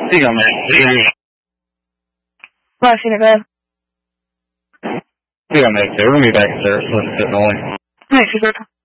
Dígame, Bueno, sí, me quedo. dígame, we're going to be back there, so it's sitting only. No, sí, correcto.